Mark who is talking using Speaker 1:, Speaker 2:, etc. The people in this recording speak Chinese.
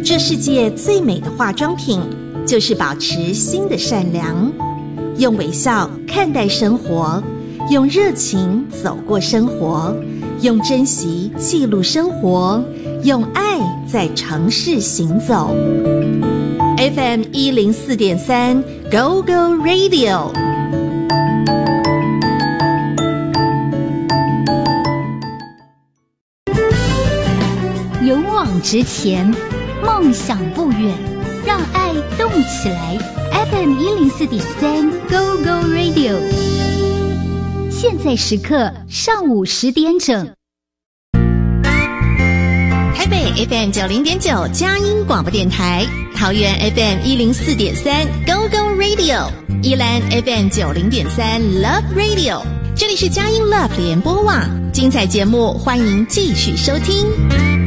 Speaker 1: 这世界最美的化妆品，就是保持心的善良，用微笑看待生活，用热情走过生活，用珍惜记录生活，用爱在城市行走。FM 104.3 Go Go Radio。
Speaker 2: 勇往直前，梦想不远，让爱动起来。FM 104.3 Go Go Radio。现在时刻上午10点整。
Speaker 1: 台北 FM 90.9佳音广播电台，桃园 FM 104.3 Go Go Radio， 宜兰 FM 90.3 Love Radio。这里是佳音 Love 联播网，精彩节目欢迎继续收听。